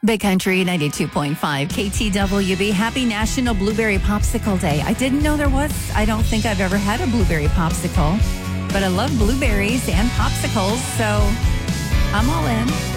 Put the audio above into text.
Big Country 92.5 KTWB. Happy National Blueberry Popsicle Day. I didn't know there was. I don't think I've ever had a blueberry popsicle, but I love blueberries and popsicles, so I'm all in.